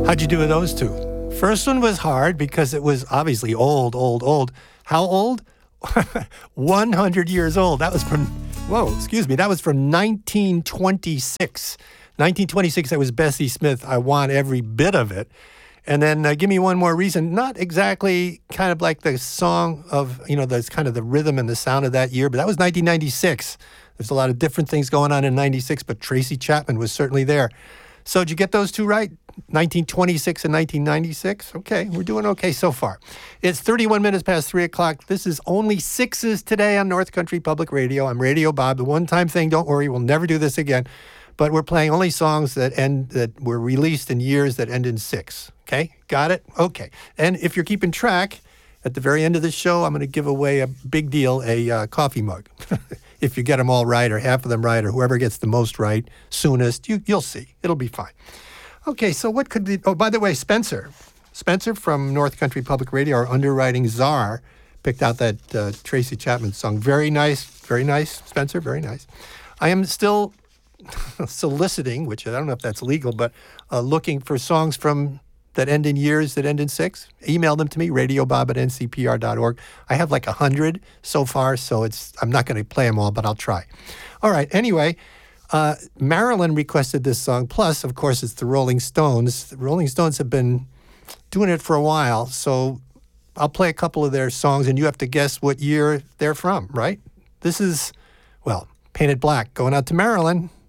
How'd you do with those two? First one was hard because it was obviously old. How old? 100 years old. That was from, that was from 1926. 1926, that was Bessie Smith, I Want Every Bit of It. And then Give Me One More Reason, not exactly kind of like the song of, that's kind of the rhythm and the sound of that year, but that was 1996. There's a lot of different things going on in 96, but Tracy Chapman was certainly there. So did you get those two right? 1926 and 1996? Okay, we're doing okay so far. It's 31 minutes past 3 o'clock. This is Only Sixes today on North Country Public Radio. I'm Radio Bob. The one-time thing, don't worry, we'll never do this again. But we're playing only songs that were released in years that end in 6. Okay, got it? Okay. And if you're keeping track, at the very end of the show, I'm going to give away a big deal, a coffee mug. If you get them all right or half of them right or whoever gets the most right soonest, you'll see. It'll be fine. Okay, so what could be... Oh, by the way, Spencer from North Country Public Radio, our underwriting czar, picked out that Tracy Chapman song. Very nice, Spencer, very nice. I am still soliciting, which I don't know if that's legal, but looking for songs that end in years that end in 6. Email them to me, radiobob@ncpr.org. I have like 100 so far, so I'm not going to play them all, but I'll try. All right, anyway, Marilyn requested this song. Plus, of course, it's the Rolling Stones. The Rolling Stones have been doing it for a while, so I'll play a couple of their songs, and you have to guess what year they're from, right? This is, Painted Black, going out to Marilyn.